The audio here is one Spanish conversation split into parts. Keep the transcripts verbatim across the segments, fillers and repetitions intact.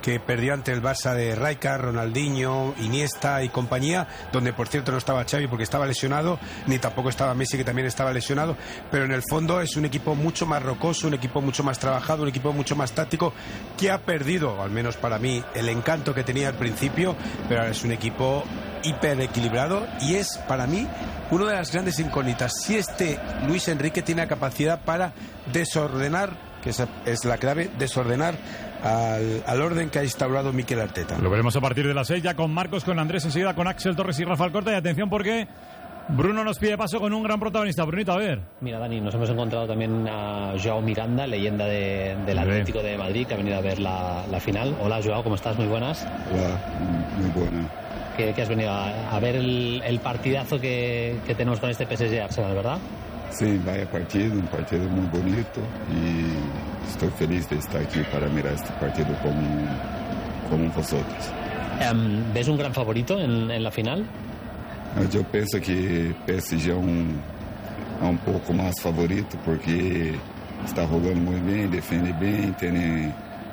que perdió ante el Barça de Rijkaard, Ronaldinho, Iniesta y compañía, donde por cierto no estaba Xavi porque estaba lesionado, ni tampoco estaba Messi, que también estaba lesionado, pero en el fondo es un equipo mucho más rocoso, un equipo mucho más trabajado, un equipo mucho más táctico, que ha perdido, al menos para mí, el encanto que tenía al principio, pero ahora es un equipo hiper equilibrado y es para mí una de las grandes incógnitas, si este Luis Enrique tiene la capacidad para desordenar, que esa es la clave, desordenar al, al orden que ha instaurado Mikel Arteta. Lo veremos a partir de las seis, ya con Marcos, con Andrés, enseguida con Axel Torres y Rafael Corta. Y atención porque Bruno nos pide paso con un gran protagonista. Brunito, a ver. Mira, Dani, nos hemos encontrado también a Joao Miranda, leyenda de, del Atlético de Madrid, que ha venido a ver la, la final. Hola, Joao, ¿cómo estás? Muy buenas. Hola, muy buena. Que, que has venido a, a ver el, el partidazo que, que tenemos con este P S G Arsenal, ¿verdad? Sí, vaya partido, un partido muy bonito y estoy feliz de estar aquí para mirar este partido como, como vosotros. Um, ¿Ves un gran favorito en, en la final? Yo pienso que P S G es un, un poco más favorito porque está jugando muy bien, defiende bien, tiene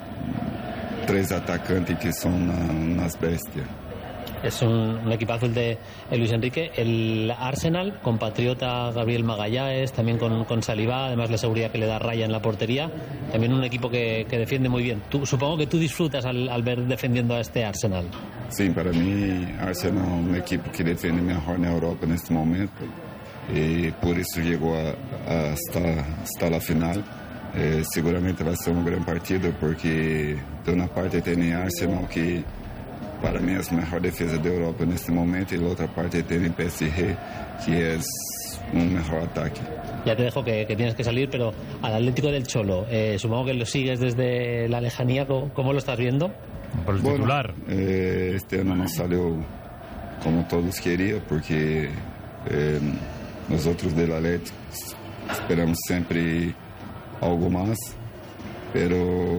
tres atacantes que son unas bestias. Es un, un equipazo el de el Luis Enrique. El Arsenal, compatriota Gabriel Magalhães, también con, con Saliba, además la seguridad que le da Raya en la portería. También un equipo que, que defiende muy bien. Tú, supongo que tú disfrutas al, al ver defendiendo a este Arsenal. Sí, para mí Arsenal es un equipo que defiende mejor en Europa en este momento. Y por eso llegó a, a hasta, hasta la final. Eh, seguramente va a ser un gran partido porque de una parte tiene Arsenal que para mí es la mejor defensa de Europa en este momento y la otra parte tiene P S G que es un mejor ataque. Ya te dejo que, que tienes que salir, pero al Atlético del Cholo, eh, supongo que lo sigues desde la lejanía. ¿Cómo, cómo lo estás viendo? Por el bueno, titular. Eh, este año no salió como todos querían porque eh, nosotros del Atlético esperamos siempre algo más. Pero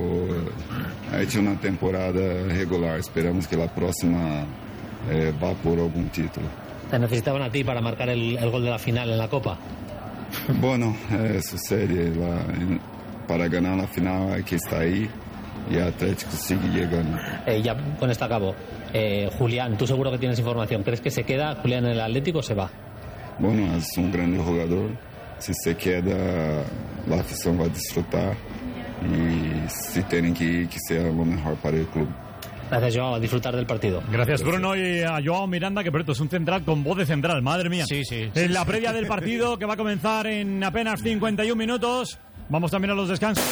ha hecho una temporada regular. Esperamos que la próxima eh, va por algún título. ¿Te necesitaban a ti para marcar el, el gol de la final en la Copa? Bueno, eso sería. La, en, para ganar la final hay que estar ahí y Atlético sigue llegando. Eh, ya con esto acabo. Eh, Julián, tú seguro que tienes información. ¿Crees que se queda Julián en el Atlético o se va? Bueno, es un gran jugador. Si se queda, la afición va a disfrutar. Y si tienen que ir, que sea lo mejor para el club. Gracias, Joao, a disfrutar del partido. Gracias, Bruno, y a Joao Miranda, que por cierto es un central con voz de central, madre mía. Sí, sí. En la previa del partido, que va a comenzar en apenas cincuenta y un minutos. Vamos también a los descansos.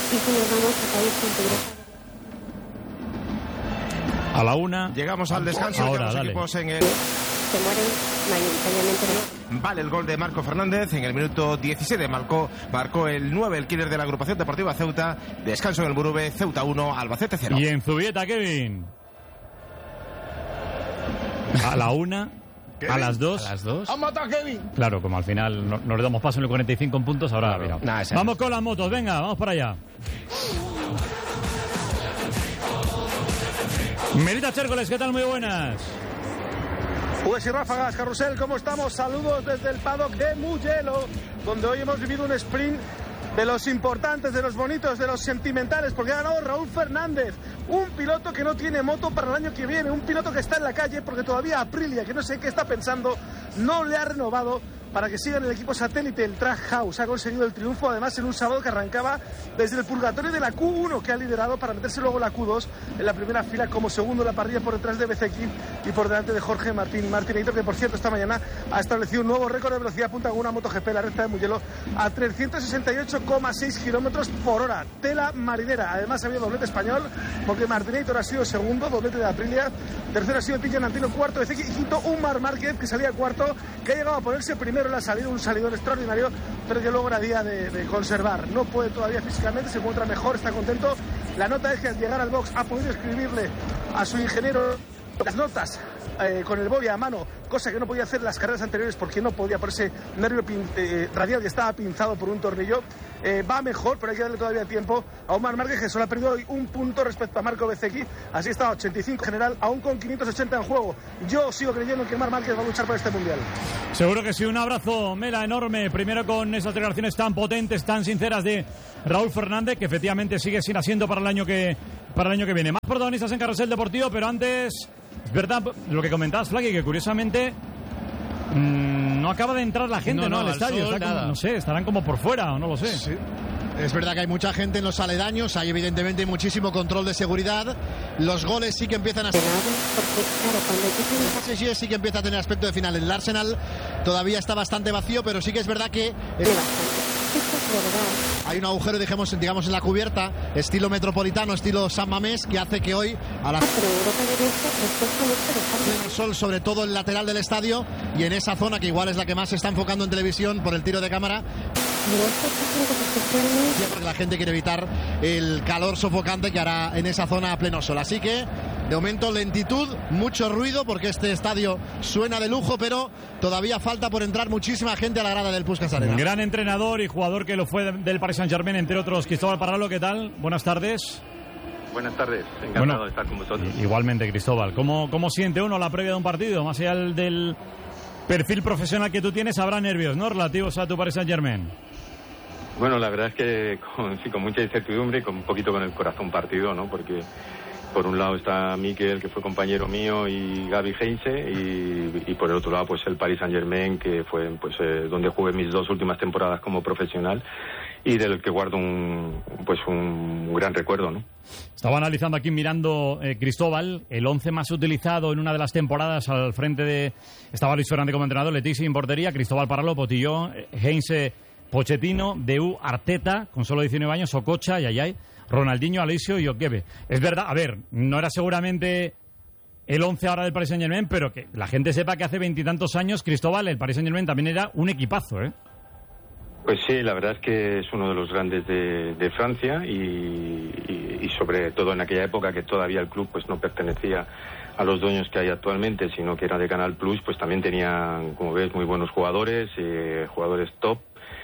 A la una. Llegamos al descanso. Ahora, los dale. equipos en el... Se mueren mayoritariamente. Vale, el gol de Marco Fernández en el minuto diecisiete. Marcó, marcó el nueve, el killer de la agrupación deportiva Ceuta. Descanso en el Burube, Ceuta uno, Albacete cero. Y en Zubieta, Kevin. A la una. A las dos. A las dos. ¡Han matado a Kevin! Claro, como al final no, nos damos paso en el cuarenta y cinco en puntos, ahora Claro. mira. Nah, ese vamos es. con las motos, venga, vamos para allá. Merita Chércoles, ¿qué tal? Muy buenas. Pues y ráfagas, Carrusel, ¿cómo estamos? Saludos desde el paddock de Mugello, donde hoy hemos vivido un sprint de los importantes, de los bonitos, de los sentimentales, porque ha ganado Raúl Fernández, un piloto que no tiene moto para el año que viene, un piloto que está en la calle porque todavía Aprilia, que no sé qué está pensando, no le ha renovado para que siga en el equipo satélite, el Trackhouse. Ha conseguido el triunfo, además, en un sábado que arrancaba desde el purgatorio de la Q uno, que ha liderado para meterse luego la Q dos en la primera fila como segundo en la parrilla, por detrás de Bezekin y por delante de Jorge Martín Martinator, que por cierto esta mañana ha establecido un nuevo récord de velocidad punta con una MotoGP, la recta de Mugello, a trescientos sesenta y ocho coma seis kilómetros por hora. Tela marinera. Además ha habido doblete español, porque Martinator ha sido segundo, doblete de Aprilia, tercero ha sido Piña Nantino, cuarto Bezekin y quinto un Marc Márquez, que salía cuarto, que ha llegado a ponerse primero en la salida, un salidor extraordinario, pero que luego era día de, de conservar. No puede todavía físicamente, se encuentra mejor, está contento. La nota es que al llegar al box ha podido escribirle a su ingeniero las notas eh, con el bobby a mano, cosa que no podía hacer en las carreras anteriores porque no podía, por ese nervio pin, eh, radial que estaba pinzado por un tornillo. Eh, va mejor, pero hay que darle todavía tiempo a Omar Márquez, que solo ha perdido hoy un punto respecto a Marco Bezzecchi. Así está, ochenta y cinco en general, aún con quinientos ochenta en juego. Yo sigo creyendo que Omar Márquez va a luchar por este mundial. Seguro que sí. Un abrazo, Mela, enorme. Primero con esas declaraciones tan potentes, tan sinceras de Raúl Fernández, que efectivamente sigue sin asiento para el año que para el año que viene. Más protagonistas en Carrusel Deportivo, pero antes, es verdad lo que comentabas, Flaqui, que curiosamente mmm, no acaba de entrar la gente, no, ¿no? no, al al estadio. sol, Está como, nada. no sé, estarán como por fuera, o no lo sé. Sí. Es verdad que hay mucha gente en los aledaños, hay evidentemente muchísimo control de seguridad. Los goles sí que empiezan a... Porque, claro, cuando empiezan Sí, sí, sí que empieza a tener aspecto de final. El Arsenal todavía está bastante vacío, pero sí que es verdad que... tiene bastante. Esto es verdad. Hay un agujero, digamos, digamos en la cubierta, estilo metropolitano, estilo San Mamés, que hace que hoy a las Pero Europa del Este les cuesta mucho dejarlo. el sol, sobre todo el lateral del estadio, y en esa zona, que igual es la que más se está enfocando en televisión por el tiro de cámara, Pero esto está haciendo que se forme. porque la gente quiere evitar el calor sofocante que hará en esa zona a pleno sol. Así que, de momento, lentitud, mucho ruido, porque este estadio suena de lujo, pero todavía falta por entrar muchísima gente a la grada del Puskás Arena. Gran entrenador y jugador que lo fue del Paris Saint-Germain, entre otros. Cristóbal Parralo, ¿qué tal? Buenas tardes. Buenas tardes, encantado Bueno, de estar con vosotros. Igualmente, Cristóbal. ¿Cómo, ¿Cómo siente uno la previa de un partido? Más allá del, del perfil profesional que tú tienes, habrá nervios, ¿no? Relativos a tu Paris Saint-Germain. Bueno, la verdad es que con, sí, con mucha incertidumbre y con un poquito con el corazón partido, ¿no? Porque por un lado está Mikel, que fue compañero mío, y Gaby Heinze, y, y por el otro lado pues el Paris Saint-Germain, que fue pues eh, donde jugué mis dos últimas temporadas como profesional y del que guardo un pues un gran recuerdo, ¿no? Estaba analizando aquí, mirando eh, Cristóbal, el once más utilizado en una de las temporadas al frente de... Estaba Luis Fernández como entrenador, Letici en portería, Cristóbal Parralo, Potillón, eh, Heinze, Pochettino, Deu, Arteta, con solo diecinueve años, Okocha, Yayay, Ronaldinho, Aloisio y Oquebe. Es verdad, a ver, no era seguramente el once ahora del Paris Saint-Germain, pero que la gente sepa que hace veintitantos años, Cristóbal, el Paris Saint-Germain también era un equipazo, ¿eh? Pues sí, la verdad es que es uno de los grandes de, de Francia y, y, y sobre todo en aquella época que todavía el club pues no pertenecía a los dueños que hay actualmente, sino que era de Canal Plus, pues también tenían, como ves, muy buenos jugadores, eh, jugadores top.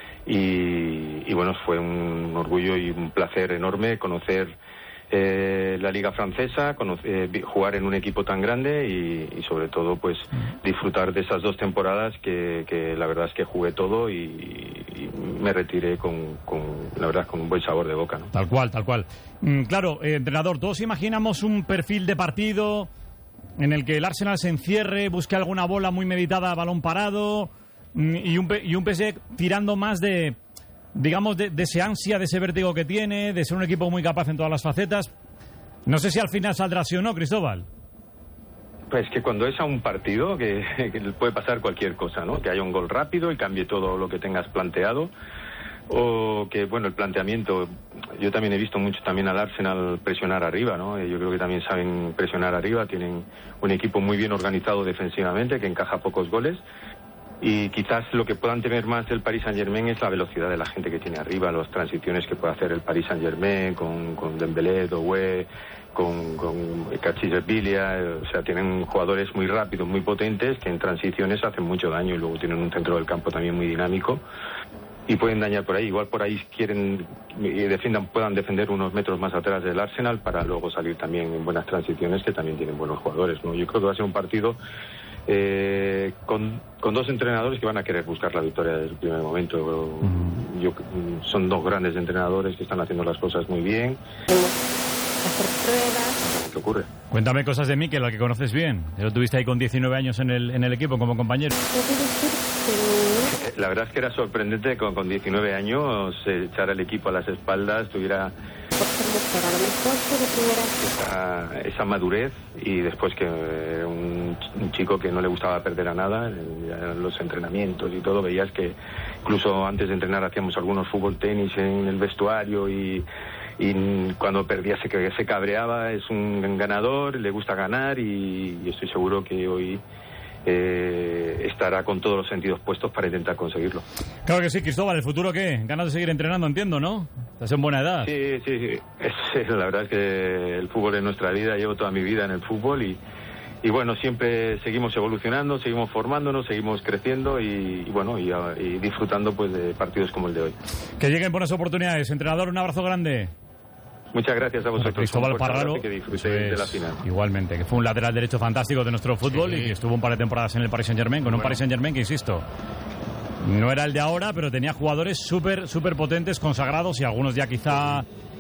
Y, y bueno, fue un orgullo y un placer enorme conocer eh, la liga francesa, conocer, eh, jugar en un equipo tan grande y, y sobre todo pues disfrutar de esas dos temporadas que, que la verdad es que jugué todo y, y me retiré con, con la verdad con un buen sabor de boca, ¿no? Tal cual, tal cual. Mm, claro, eh, entrenador, todos imaginamos un perfil de partido en el que el Arsenal se encierre, busque alguna bola muy meditada a balón parado, y un, y un P S G tirando más de, digamos, de, de ese ansia, de ese vértigo que tiene, de ser un equipo muy capaz en todas las facetas. No sé si al final saldrá así o no, Cristóbal. Pues que cuando es a un partido que, que puede pasar cualquier cosa, ¿no? Que haya un gol rápido y cambie todo lo que tengas planteado, o que, bueno, el planteamiento, yo también he visto mucho también al Arsenal presionar arriba, ¿no? Yo creo que también saben presionar arriba, tienen un equipo muy bien organizado defensivamente, que encaja pocos goles. Y quizás lo que puedan temer más del Paris Saint-Germain es la velocidad de la gente que tiene arriba, las transiciones que puede hacer el Paris Saint-Germain con, con Dembélé, Doué, con, con Kachizerbilia. O sea, tienen jugadores muy rápidos, muy potentes, que en transiciones hacen mucho daño y luego tienen un centro del campo también muy dinámico y pueden dañar por ahí. Igual por ahí quieren y defiendan, puedan defender unos metros más atrás del Arsenal para luego salir también en buenas transiciones, que también tienen buenos jugadores, ¿no? Yo creo que va a ser un partido Eh, con, con dos entrenadores que van a querer buscar la victoria desde el primer momento. Yo, son dos grandes entrenadores que están haciendo las cosas muy bien. Hacer pruebas. ¿Qué ocurre? Cuéntame cosas de Mikel, al que conoces bien. Lo tuviste ahí con diecinueve años en el, en el equipo como compañero. La verdad es que era sorprendente que con, con diecinueve años eh, echar al equipo a las espaldas, tuviera esa, esa madurez y después que era un, un chico que no le gustaba perder a nada en los entrenamientos y todo. Veías que incluso antes de entrenar hacíamos algunos fútbol tenis en el vestuario y, y cuando perdía se, se cabreaba. Es un ganador, le gusta ganar y, y estoy seguro que hoy Eh, estará con todos los sentidos puestos para intentar conseguirlo. Claro que sí, Cristóbal. ¿El futuro qué? Ganas de seguir entrenando, entiendo, ¿no? Estás en buena edad. Sí, sí, sí. Es, la verdad es que el fútbol es nuestra vida. Llevo toda mi vida en el fútbol y, y bueno, siempre seguimos evolucionando, seguimos formándonos, seguimos creciendo y, y bueno, y, y disfrutando pues de partidos como el de hoy. Que lleguen buenas oportunidades. Entrenador, un abrazo grande. Muchas gracias a vosotros. Cristóbal Parralo, que disfrutéis de la final. Igualmente, que fue un lateral derecho fantástico de nuestro fútbol, sí, y que estuvo un par de temporadas en el Paris Saint-Germain, con bueno. un Paris Saint-Germain que, insisto, no era el de ahora, pero tenía jugadores súper súper potentes, consagrados, y algunos ya quizá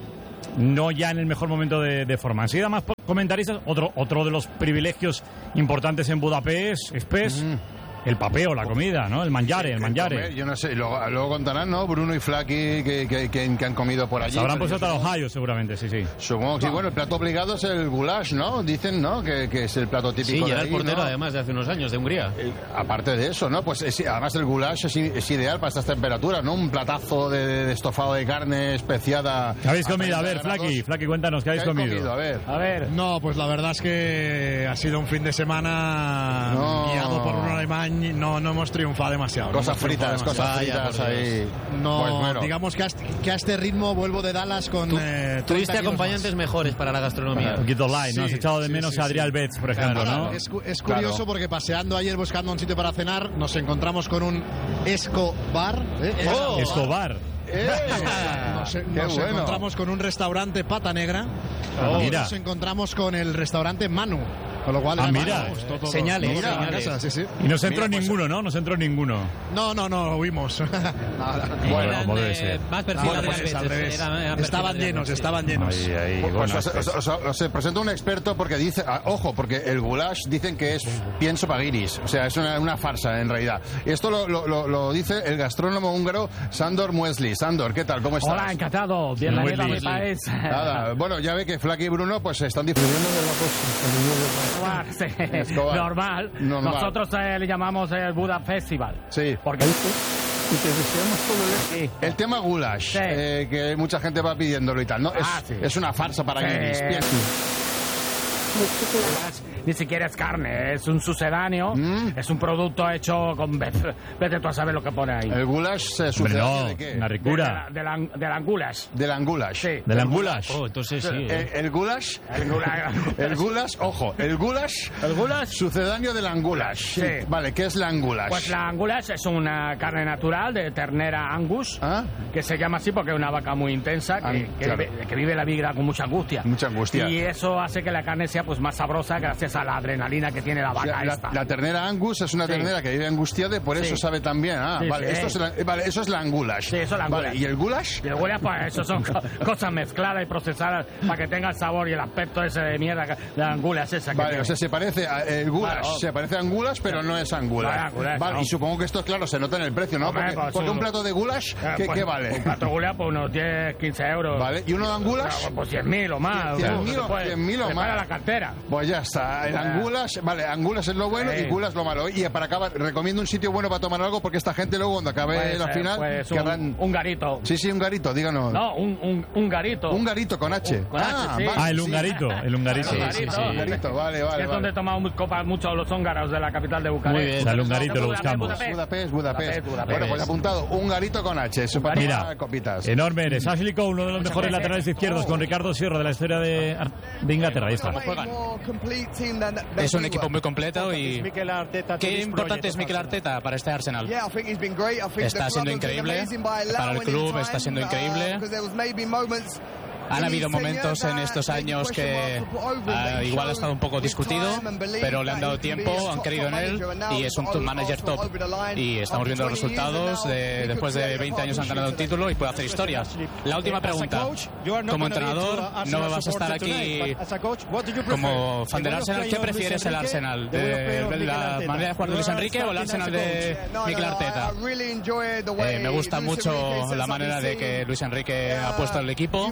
no ya en el mejor momento de, de forma. Enseguida más comentaristas, otro, otro de los privilegios importantes en Budapest, es PES. Mm. El papeo, la comida, ¿no? El mangiare, el mangiare. Yo no sé, luego, luego contarán, ¿no? Bruno y Flaky que, que, que, que han comido por allí. Se habrán puesto hasta Ohio, seguramente, sí, sí. Supongo que sí. Bueno, el plato obligado es el goulash, ¿no? Dicen, ¿no? Que, que es el plato típico sí, de ya ahí, el portero, ¿no? además, de hace unos años, de Hungría. Eh, aparte de eso, ¿no? Pues es, además el goulash es, es ideal para estas temperaturas, ¿no? Un platazo de, de estofado de carne especiada. ¿Qué habéis comido? A ver, Flaky, Flaky, cuéntanos, ¿qué habéis ¿Qué comido? comido? A ver. A ver. No, pues la verdad es que ha sido un fin de semana no. guiado por un alemán. No, no hemos triunfado demasiado. Cosas no fritas, cosas fritas ahí. No, pues bueno. digamos que a, este, que a este ritmo vuelvo de Dallas con... Tú, eh, tuviste acompañantes más. mejores para la gastronomía. Un poquito light, ¿no? Sí, has echado de menos sí, sí, a Adrián sí. Betts, por ejemplo, claro, ¿no? Es, es curioso claro. porque paseando ayer buscando un sitio para cenar, nos encontramos con un Escobar. ¿eh? Oh, Escobar. Eh, nos nos bueno. encontramos con un restaurante Pata Negra. Oh, y nos encontramos con el restaurante Manu. Con lo cual, ah, mira, todo, todo, señales, todo, todo señales. Casa, sí, sí. Y no se entró mira, ninguno, pues, ¿no? No se entró ninguno. No, no, no, huimos. Bueno, como debe ser. Más perfil bueno, pues es al revés. Era, era estaban llenos, estaban llenos. Ahí, ahí, pues, bueno, os, os, os, os, os presento un experto porque dice, ah, ojo, porque el goulash dicen que es pienso paguiris, o sea, es una, una farsa en realidad. Esto lo, lo, lo, lo dice el gastrónomo húngaro Sándor Muesli. Sándor, ¿qué tal? ¿Cómo estás? Hola, encantado. Bienvenido a mi país. Nada, bueno, ya ve que Flaky y Bruno pues están disfrutando de la cosa. Escobar. Normal. Normal. Nosotros eh, le llamamos el Buda Festival. Sí. Porque... Y te deseamos todo el... el tema goulash, sí. eh, que mucha gente va pidiéndolo y tal, ¿no? Ah, es, sí. es una farsa para sí. guiris. Ni siquiera es carne, es un sucedáneo, mm. es un producto hecho con... Vete tú a saber lo que pone ahí. ¿El goulash se sucedáneo no, de qué? Una ricura. De la, de la, de la goulash. ¿De la goulash? Sí. ¿De la goulash? Oh, entonces sí. El, el goulash... El goulash. El goulash, ojo, el goulash... El goulash. Sucedáneo de la goulash. Sí. sí. Vale, ¿qué es la goulash? Pues la goulash es una carne natural de ternera Angus, ¿ah? Que se llama así porque es una vaca muy intensa, que, ah, que, claro. vive, que vive la vida con mucha angustia. Mucha angustia. Y eso hace que la carne sea pues más sabrosa gracias a la adrenalina que tiene la vaca. O sea, esta. La, la ternera Angus es una ternera sí. que vive angustiada y por eso sí. sabe tan bien. Ah, sí, vale, sí. Esto es la, vale, eso es la goulash. Sí, eso es la vale, goulash. ¿Y el goulash? Y el goulash, pues eso son co cosas mezcladas y procesadas para que tenga el sabor y el aspecto ese de mierda que la goulash esa que Vale, tiene. O sea, se parece a el goulash, claro. se parece a goulash, pero no es goulash. Vale, vale, no. Y supongo que esto, claro, se nota en el precio, ¿no? Hombre, porque pues, porque un plato de goulash, eh, ¿qué, pues, ¿qué vale? Un plato de goulash, pues unos diez, quince euros. Vale, ¿y uno de angulas? Pues diez mil o más. diez mil o más. Para la cartera. Pues ya está, el angulas, vale, angulas es lo bueno sí. y gulas lo malo. Y para acabar, recomiendo un sitio bueno para tomar algo porque esta gente luego cuando acabe pues, la final... Pues un, quedan... un garito. Sí, sí, un garito, díganos. No, un, un, un garito. Un garito con H. Un, con ah, H, sí. Vale, ah, el hungarito, sí. el hungarito. Sí, sí, sí, sí. El hungarito, vale, vale. Es vale. donde tomamos copas mucho los húngaros de la capital de Bucarest. Muy bien. O sea, el hungarito lo buscamos. Budapest, Budapest. Budapest, Budapest. Bueno, pues apuntado, un garito con H. Eso para Mira, copitas. Enorme eres. Ashley Cole, uno de los mejores laterales izquierdos con Ricardo Sierra de la historia de, de Inglaterra. Ahí está. Es un equipo muy completo y qué importante es Mikel Arteta para este Arsenal. Está siendo increíble para el club, está siendo increíble. Han habido momentos en estos años que uh, igual ha estado un poco discutido, pero le han dado tiempo, han creído en él y es un manager top. Y estamos viendo los resultados, de, después de veinte años han ganado un título y puede hacer historia. La última pregunta, como entrenador, no vas a estar aquí como fan del Arsenal, ¿qué prefieres el Arsenal? ¿De, de la manera de jugar de Luis Enrique o el Arsenal de Mikel Arteta? Eh, me gusta mucho la manera de que Luis Enrique ha puesto el equipo.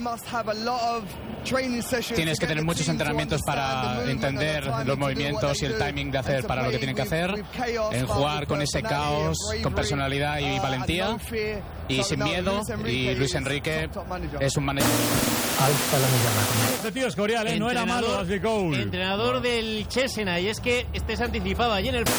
Tienes que tener muchos entrenamientos para entender los movimientos y el timing de hacer para lo que tienen que hacer, en jugar con ese caos, con personalidad y valentía y sin miedo. Y Luis Enrique es un manager. Este tío es Corial, ¿eh? No era malo, Ashley Cole. Entrenador del Chesena, y es que este se anticipaba allí en el...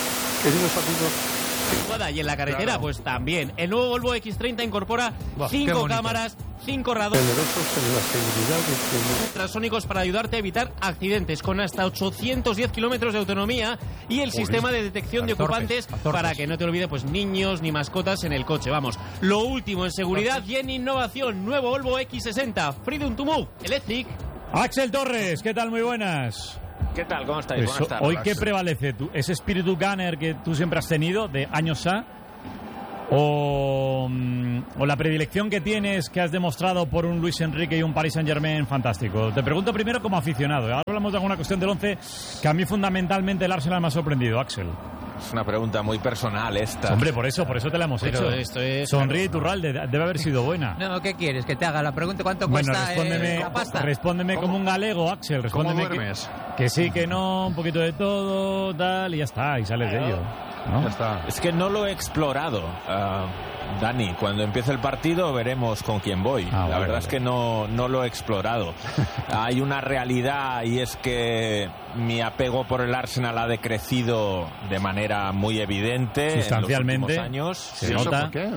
Y en la carretera, claro. Pues también. El nuevo Volvo equis treinta incorpora cinco cámaras, cinco radares ultrasónicos para ayudarte a evitar accidentes, con hasta ochocientos diez kilómetros de autonomía y el Uy, sistema de detección de ocupantes para que no te olvide pues niños ni mascotas en el coche. Vamos, lo último en seguridad y en innovación. Nuevo Volvo equis sesenta, Freedom to Move, Electric. Axel Torres, ¿qué tal? Muy buenas. ¿Qué tal? ¿Cómo estáis? Pues, Buenas tardes. ¿Hoy qué prevalece? ¿Tú, ¿Ese espíritu gunner que tú siempre has tenido de años A? o, o la predilección que tienes, que has demostrado por un Luis Enrique y un Paris Saint-Germain fantástico? Te pregunto primero como aficionado. Ahora hablamos de alguna cuestión del once que a mí fundamentalmente el Arsenal me ha sorprendido, Axel. Es una pregunta muy personal esta. Hombre, por eso, por eso te la hemos Pero hecho. Esto es... Sonríe, Iturralde, debe haber sido buena. No, ¿qué quieres? Que te haga la pregunta. ¿Cuánto Bueno, cuesta respóndeme, eh, la pasta? respóndeme como un galego, Axel. Respóndeme ¿Cómo duermes? Que, que sí, que no, un poquito de todo, tal, y ya está, y sales de ello, ¿no? Ya está. Es que no lo he explorado, uh, Dani. Cuando empiece el partido veremos con quién voy. Ah, la vale, verdad vale. es que no, no lo he explorado. Hay una realidad y es que mi apego por el Arsenal ha decrecido de manera muy evidente Sustancialmente, en los últimos años. se Sí, nota. ¿Por qué?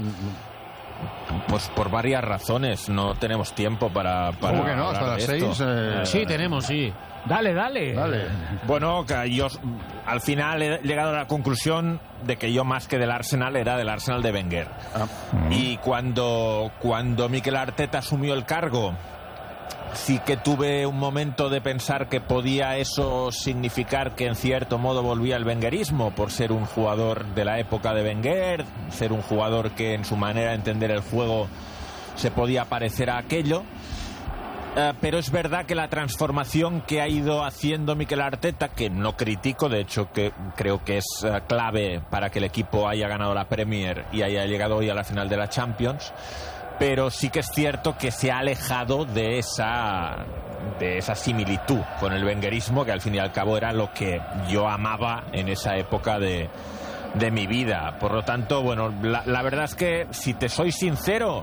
Pues por varias razones. No tenemos tiempo para, para ¿Cómo que no? Hasta hablar las de esto. seis. eh, Sí, tenemos, sí. Dale, dale. Dale. Bueno, que yo al final he llegado a la conclusión de que yo más que del Arsenal era del Arsenal de Wenger. Ah. Y cuando, cuando Mikel Arteta asumió el cargo, sí que tuve un momento de pensar que podía eso significar que en cierto modo volvía el wengerismo, por ser un jugador de la época de Wenger, ser un jugador que en su manera de entender el juego se podía parecer a aquello. Uh, pero es verdad que la transformación que ha ido haciendo Mikel Arteta, que no critico, de hecho que creo que es uh, clave para que el equipo haya ganado la Premier y haya llegado hoy a la final de la Champions, pero sí que es cierto que se ha alejado de esa de esa similitud con el wengerismo, que al fin y al cabo era lo que yo amaba en esa época de, de mi vida. Por lo tanto, bueno, la, la verdad es que, si te soy sincero,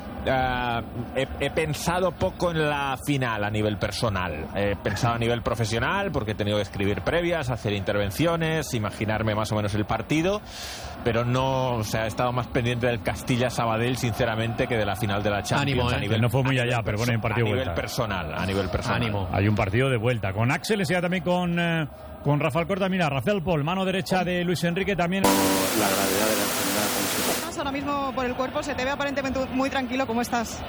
Uh, he, he pensado poco en la final a nivel personal. He pensado a nivel profesional porque he tenido que escribir previas, hacer intervenciones, imaginarme más o menos el partido, pero no, o sea, he estado más pendiente del Castilla-Sabadell, sinceramente, que de la final de la Champions. Ánimo, ¿eh? a nivel, No fue muy allá, pero bueno, hay un partido a de nivel vuelta. personal, a nivel personal. Ánimo. Hay un partido de vuelta. Con Axel, y también con, eh, con Rafael Corta. Mira, Rafael Paul, mano derecha de Luis Enrique, también. La gravedad de la enfermedad. Ahora mismo por el cuerpo se te ve aparentemente muy tranquilo. ¿Cómo estás?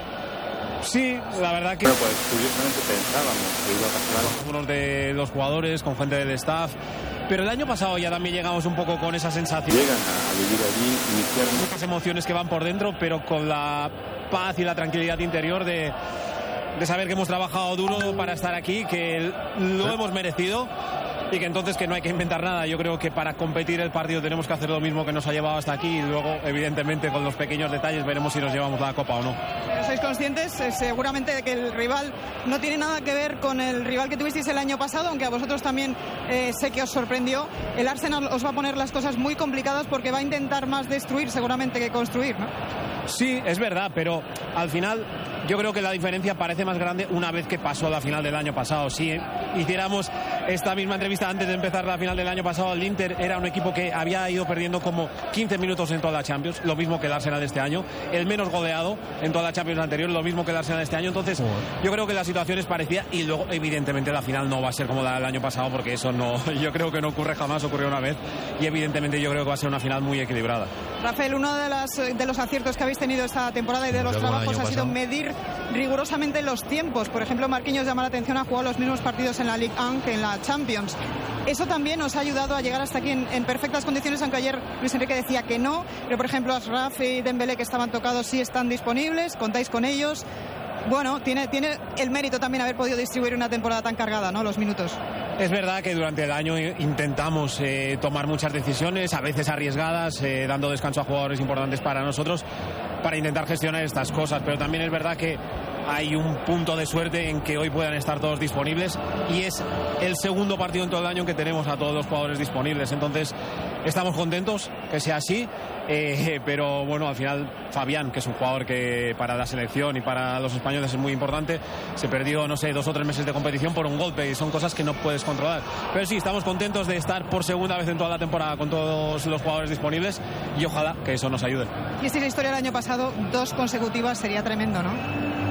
Sí, la verdad que... Bueno, pues curiosamente pensábamos que iba a pasar. Algunos de los jugadores, con gente del staff, pero el año pasado ya también llegamos un poco con esa sensación. Llegan a vivir allí, iniciar Muchas emociones que van por dentro, pero con la paz y la tranquilidad interior de, de saber que hemos trabajado duro para estar aquí, que lo hemos merecido y que entonces que no hay que inventar nada. Yo creo que para competir el partido tenemos que hacer lo mismo que nos ha llevado hasta aquí y luego, evidentemente, con los pequeños detalles veremos si nos llevamos la copa o no. ¿Sois conscientes eh, seguramente de que el rival no tiene nada que ver con el rival que tuvisteis el año pasado, aunque a vosotros también eh, sé que os sorprendió? El Arsenal os va a poner las cosas muy complicadas porque va a intentar más destruir seguramente que construir, ¿no? Sí, es verdad, pero al final yo creo que la diferencia parece más grande una vez que pasó la final del año pasado. Si hiciéramos esta misma entrevista antes de empezar la final del año pasado, el Inter era un equipo que había ido perdiendo como quince minutos en toda la Champions, lo mismo que el Arsenal de este año, el menos goleado en toda la Champions anterior, lo mismo que el Arsenal de este año. Entonces yo creo que la situación es parecida y luego evidentemente la final no va a ser como la del año pasado, porque eso no, yo creo que no ocurre jamás, ocurrió una vez, y evidentemente yo creo que va a ser una final muy equilibrada. Rafael, uno de, las, de los aciertos que habéis tenido esta temporada y de los trabajos ha sido medir rigurosamente los tiempos. Por ejemplo, Marquinhos llama la atención, ha jugado los mismos partidos en la Ligue uno que en la Champions. Eso también os ha ayudado a llegar hasta aquí en, en perfectas condiciones, aunque ayer Luis Enrique decía que no, pero por ejemplo Ashraf y Dembélé, que estaban tocados, sí están disponibles, contáis con ellos. Bueno, tiene, tiene el mérito también haber podido distribuir una temporada tan cargada, ¿no? Los minutos. Es verdad que durante el año intentamos eh, tomar muchas decisiones, a veces arriesgadas, eh, dando descanso a jugadores importantes para nosotros, para intentar gestionar estas cosas, pero también es verdad que hay un punto de suerte en que hoy puedan estar todos disponibles y es el segundo partido en todo el año en que tenemos a todos los jugadores disponibles. Entonces estamos contentos que sea así, eh, pero bueno, al final Fabián, que es un jugador que para la selección y para los españoles es muy importante, se perdió, no sé, dos o tres meses de competición por un golpe y son cosas que no puedes controlar. Pero sí, estamos contentos de estar por segunda vez en toda la temporada con todos los jugadores disponibles y ojalá que eso nos ayude. Y si la historia del año pasado, dos consecutivas sería tremendo, ¿no?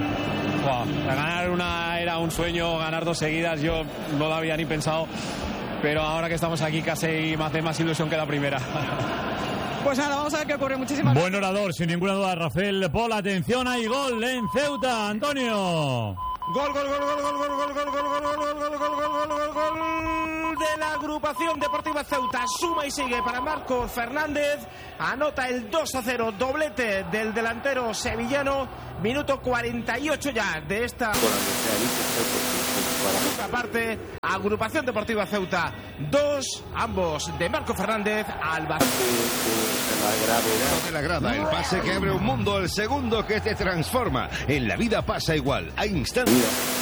Wow, ganar una era un sueño, ganar dos seguidas yo no lo había ni pensado, pero ahora que estamos aquí casi me hace más ilusión que la primera. Pues nada, vamos a ver qué ocurre. Muchísimas Buen orador, sin ninguna duda, Rafael Paul. Atención, hay gol en Ceuta, Antonio. Gol, gol, gol, gol, gol, gol, gol, gol, gol, gol, gol, gol, gol, gol, gol, gol de la Agrupación Deportiva Ceuta suma y sigue para Marco Fernández. Anota el dos a cero, doblete del delantero sevillano. Minuto cuarenta y ocho ya de esta parte. Agrupación Deportiva Ceuta dos, ambos de Marco Fernández. Albacete de la grada, el pase que abre un mundo, el segundo que te transforma. En la vida pasa igual, hay instantes.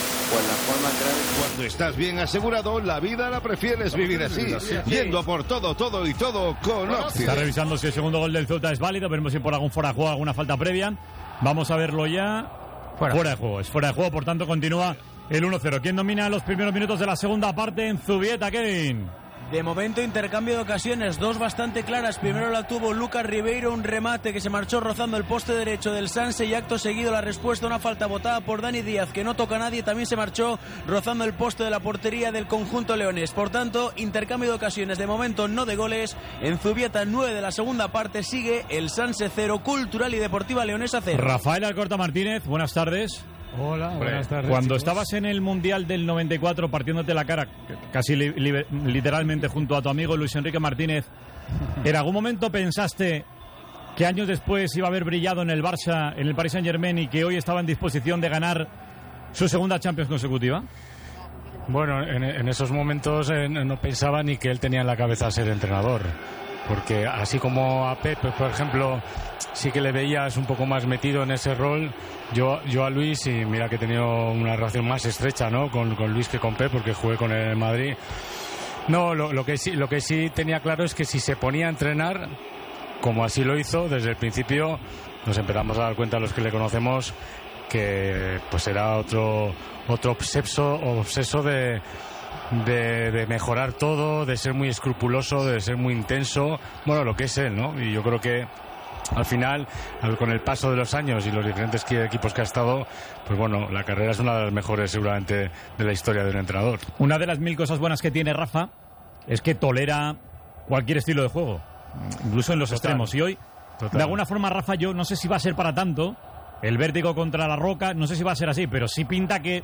Cuando estás bien asegurado, la vida la prefieres vivir así, yendo a por todo, todo y todo con Oxide. Está revisando si el segundo gol del Ceuta es válido. Veremos si por algún fuera de juego, alguna falta previa. Vamos a verlo ya. Fuera, fuera de juego, es fuera de juego, por tanto continúa el uno cero. ¿Quién domina los primeros minutos de la segunda parte en Zubieta, Kevin? De momento, intercambio de ocasiones, dos bastante claras. Primero la tuvo Lucas Ribeiro, un remate que se marchó rozando el poste derecho del Sanse, y acto seguido la respuesta, una falta botada por Dani Díaz, que no toca a nadie, también se marchó rozando el poste de la portería del conjunto leonés. Por tanto, intercambio de ocasiones, de momento no de goles. En Zubieta, nueve de la segunda parte, sigue el Sanse cero, Cultural y Deportiva Leonesa cero. Rafael Alcorta Martínez, buenas tardes. Hola, buenas tardes. Cuando chicos. estabas en el Mundial del noventa y cuatro partiéndote la cara casi li li literalmente junto a tu amigo Luis Enrique Martínez, ¿en algún momento pensaste que años después iba a haber brillado en el Barça, en el Paris Saint-Germain, y que hoy estaba en disposición de ganar su segunda Champions consecutiva? Bueno, en, en esos momentos eh, no pensaba ni que él tenía en la cabeza ser entrenador. Porque así como a Pep, por ejemplo, sí que le veías un poco más metido en ese rol, yo, yo a Luis, y mira que he tenido una relación más estrecha, ¿no?, con, con Luis que con Pep, porque jugué con él en Madrid. No, lo, lo, que sí, lo que sí tenía claro es que si se ponía a entrenar, como así lo hizo, desde el principio nos empezamos a dar cuenta los que le conocemos que pues era otro, otro obseso, obseso de... De, de mejorar todo, de ser muy escrupuloso, de ser muy intenso, bueno, lo que es él, ¿no? Y yo creo que al final, con el paso de los años y los diferentes equipos que ha estado, pues bueno, la carrera es una de las mejores seguramente de la historia de un entrenador. Una de las mil cosas buenas que tiene Rafa es que tolera cualquier estilo de juego, incluso en los Total. extremos. Y hoy, Total. de alguna forma, Rafa, yo no sé si va a ser para tanto el vértigo contra la roca, no sé si va a ser así, pero sí pinta que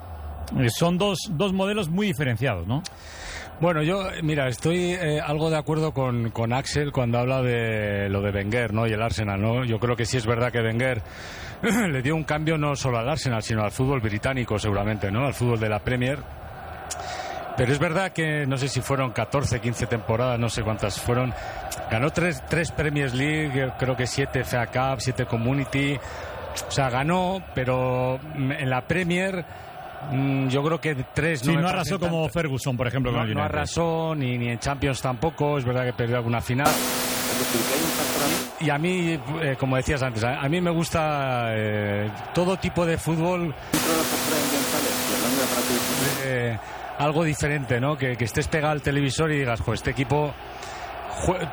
son dos, dos modelos muy diferenciados, ¿no? Bueno, yo, mira, estoy eh, algo de acuerdo con, con Axel cuando habla de lo de Wenger, ¿no?, y el Arsenal, ¿no? Yo creo que sí es verdad que Wenger le dio un cambio no solo al Arsenal, sino al fútbol británico, seguramente, ¿no?, al fútbol de la Premier. Pero es verdad que no sé si fueron catorce, quince temporadas, no sé cuántas fueron. Ganó tres, tres Premier League, creo que siete F A Cup, siete Community. O sea, ganó, pero en la Premier... yo creo que tres no, sí, no arrasó como tanto. Ferguson, por ejemplo, no, con el no arrasó ni, ni en Champions tampoco. Es verdad que perdió alguna final. Y a mí, eh, como decías antes, a, a mí me gusta eh, todo tipo de fútbol, eh, algo diferente, ¿no? Que, que estés pegado al televisor y digas, pues este equipo juega,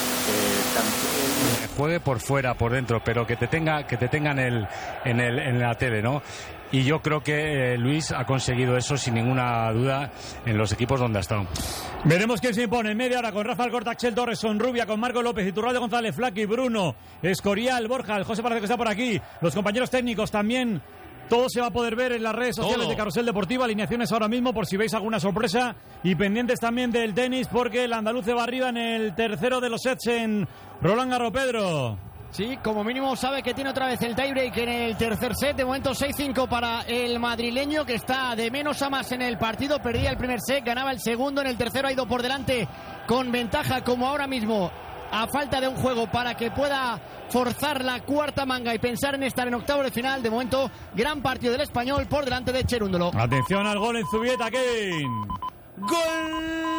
juegue por fuera, por dentro, pero que te tenga, que te tengan el, en el, en la tele, ¿no? Y yo creo que eh, Luis ha conseguido eso sin ninguna duda en los equipos donde ha estado. Veremos quién se impone en media hora con Rafael Corta, Axel Torres, Sonrubia, con Marco López, Iturralde, González, Flaqui, Bruno, Escorial, Borja, el José parece que está por aquí, los compañeros técnicos también. Todo se va a poder ver en las redes sociales Todo. de Carrusel Deportiva. Alineaciones ahora mismo por si veis alguna sorpresa. Y pendientes también del tenis porque el andaluz se va arriba en el tercero de los sets en Roland Garros. Pedro. Sí, como mínimo sabe que tiene otra vez el tiebreak en el tercer set. De momento seis cinco para el madrileño, que está de menos a más en el partido. Perdía el primer set, ganaba el segundo. En el tercero ha ido por delante con ventaja, como ahora mismo, a falta de un juego para que pueda forzar la cuarta manga y pensar en estar en octavo de final. De momento, gran partido del español por delante de Cherúndolo. Atención al gol en Zubieta, Kevin. Gol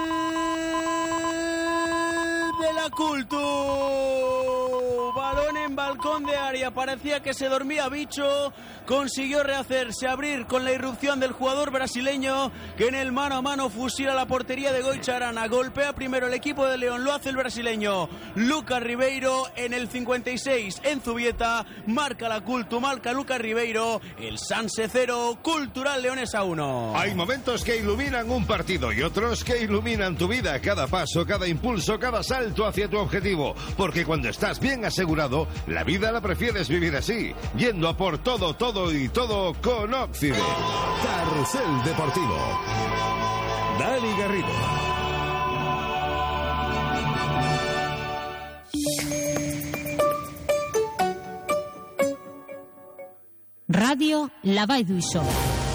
de la Cultu. Balón en balcón de área. Parecía que se dormía Bicho. Consiguió rehacerse, abrir con la irrupción del jugador brasileño, que en el mano a mano fusila la portería de Goicha Arana. Golpea primero el equipo de León, lo hace el brasileño Lucas Ribeiro en el cincuenta y seis en Zubieta. Marca la Cultu, marca Lucas Ribeiro. El Sanse cero, Cultural Leonesa uno. Hay momentos que iluminan un partido y otros que iluminan tu vida. Cada paso, cada impulso, cada salto hacia tu objetivo. Porque cuando estás bien asegurado, la vida la prefieres vivir así, yendo a por todo, todo y todo con Oxide. Carrusel Deportivo. Dani Garrido. Radio La Vall d'Uixó.